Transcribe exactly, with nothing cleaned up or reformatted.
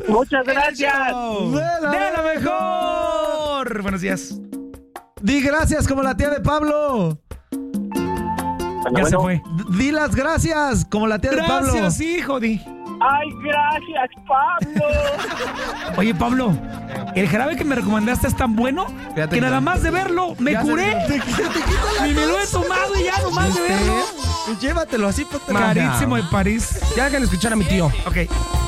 Muchas gracias. ¡De la, ¡De la mejor! Buenos días. Di gracias como la tía de Pablo. Ya se fue. D- Di las gracias como la tía de Pablo. Gracias, hijo. Di. Ay, gracias, Pablo. Oye, Pablo, el jarabe que me recomendaste es tan bueno Fíjate que que- nada más de verlo me Ya se- curé. te- te quita la Ni me lo he tos. tomado y ya nomás de verlo. Llévatelo así, ponte Carísimo de París. Ya que le escuchar a mi tío. Ok.